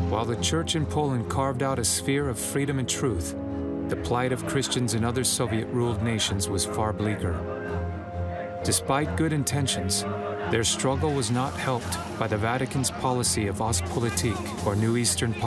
While the Church in Poland carved out a sphere of freedom and truth, the plight of Christians in other Soviet-ruled nations was far bleaker. Despite good intentions, their struggle was not helped by the Vatican's policy of Ostpolitik, or New Eastern policy.